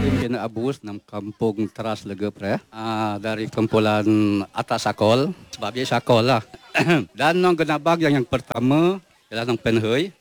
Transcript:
Kena abus ng kampung Teras Lega pre. Dari kumpulan Atas Sakol. Sebab dia Sakol lah. Dan nang genabag yang pertama ialah nang Penhoy.